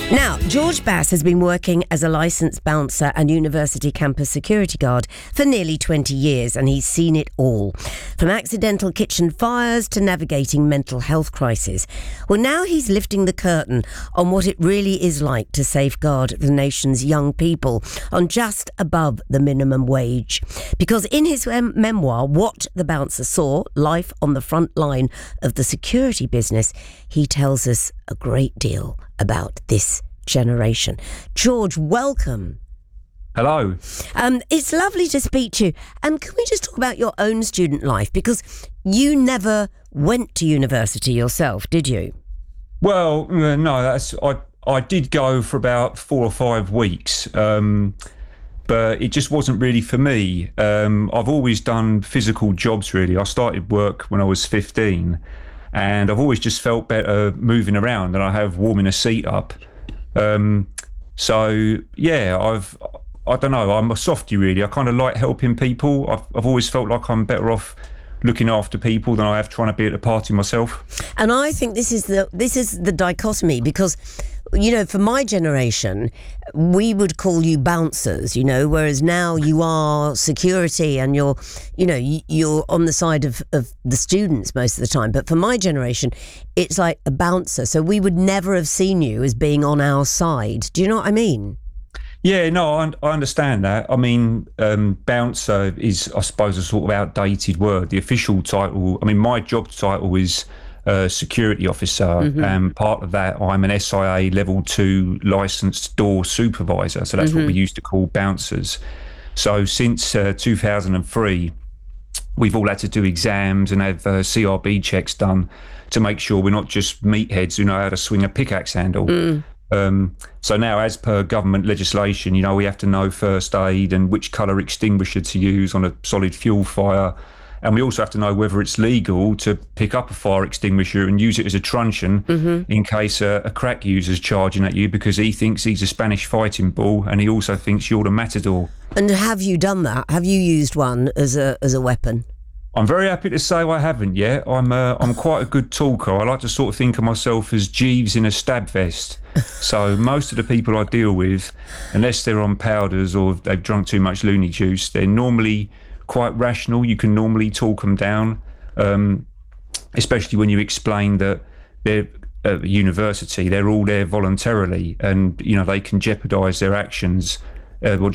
Now, George Bass has been working as a licensed bouncer and university campus security guard for nearly 20 years, and he's seen it all. From accidental kitchen fires to navigating mental health crises. Well, now he's lifting the curtain on what it really is like to safeguard the nation's young people on just above the minimum wage. Because in his memoir, What the Bouncer Saw, Life on the Front Line of the Security Business, he tells us a great deal about this generation. George, welcome. Hello. It's lovely to speak to you. And can we just talk about your own student life? Because you never went to university yourself, did you? Well, no, I did go for about 4 or 5 weeks, but it just wasn't really for me. I've always done physical jobs, really. I started work when I was 15. And I've always just felt better moving around than I have warming a seat up. So yeah, I don't know. I'm a softie, really. I kind of like helping people. I've always felt like I'm better off looking after people than I have trying to be at the party myself. And I think this is the dichotomy, because, you know, for my generation, we would call you bouncers, you know, whereas now you are security and you're on the side of the students most of the time. But for my generation, it's like a bouncer. So we would never have seen you as being on our side. Do you know what I mean? Yeah, no, I understand that. I mean, bouncer is, I suppose, a sort of outdated word. The official title, I mean, my job title is security officer, and part of that, I'm an SIA level 2 licensed door supervisor. So that's what we used to call bouncers. So since 2003, we've all had to do exams and have CRB checks done to make sure we're not just meatheads who know how to swing a pickaxe handle. So now, as per government legislation, you know, we have to know first aid and which colour extinguisher to use on a solid fuel fire. And we also have to know whether it's legal to pick up a fire extinguisher and use it as a truncheon in case a crack user's charging at you because he thinks he's a Spanish fighting bull and he also thinks you're the matador. And have you done that? Have you used one as a weapon? I'm very happy to say I haven't yet. I'm quite a good talker. I like to sort of think of myself as Jeeves in a stab vest. So most of the people I deal with, unless they're on powders or they've drunk too much loony juice, they're normally quite rational. You can normally talk them down, especially when you explain that they're at university, they're all there voluntarily and, you know, they can jeopardise their actions